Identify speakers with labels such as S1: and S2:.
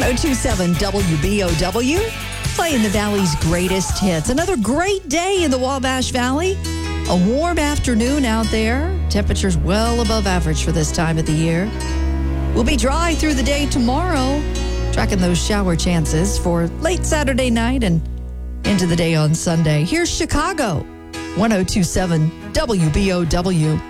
S1: 1027 WBOW, playing the Valley's greatest hits. Another great day in the Wabash Valley. A warm afternoon out there. Temperatures well above average for this time of the year. We'll be dry through the day tomorrow, tracking those shower chances for late Saturday night and into the day on Sunday. Here's Chicago, 1027 WBOW.